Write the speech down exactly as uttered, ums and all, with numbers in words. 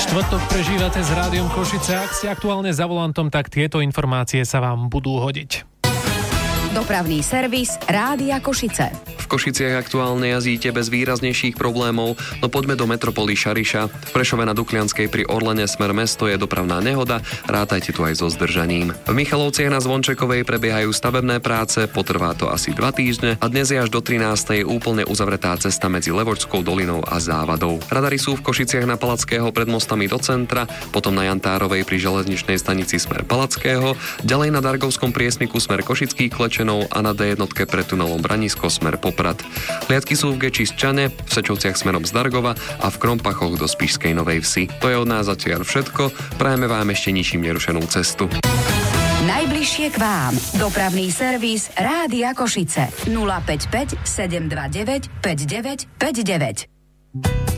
Štvrtok prežívate s Rádiom Košice. Ak ste aktuálne za volantom, tak tieto informácie sa vám budú hodiť. Dopravný servis Rádia Košice. V Košiciach aktuálne jazdíte bez výraznejších problémov, no poďme do metropoly Šariša. V Prešove na Duklianskej pri Orlene smer mesto je dopravná nehoda, rátajte tu aj so zdržaním. V Michalovciach na Zvončekovej prebiehajú stavebné práce, potrvá to asi dva týždne a dnes je až do trinástej úplne uzavretá cesta medzi Levočskou dolinou a Závadou. Radary sú v Košiciach na Palackého pred mostami do centra, potom na Jantárovej pri železničnej stanici smer Palackého, ďalej na Dargovskom priesmiku smer Košických Klečenov a na dé jedna pred tunelom Branisko smer Poprad. Hliadky sú v Gečišťane, v Sečovciach smerom z Dargova a v Krompachoch do Spišskej Novej Vsi. To je od nás zatiaľ všetko, prajeme vám ešte ničím nerušenú cestu. Najbližšie k vám. Dopravný servis Rádia Košice. nula päť päť sedem dva deväť päť deväť päť deväť.